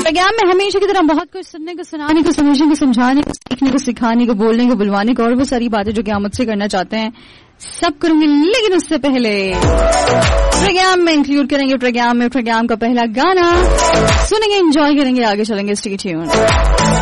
Programme में हमेशा की तरह बहुत कुछ सुनने को, सुनाने को, समझने को, समझाने को, सीखने को, सिखाने को, बोलने को, बुलवाने को और वो सारी बातें जो कि आप मुझसे करना चाहते हैं सब करूंगी। लेकिन उससे पहले प्रोग्राम में इंक्लूड करेंगे प्रोग्राम का पहला गाना सुनेंगे, एंजॉय करेंगे, आगे चलेंगे। Stay tuned.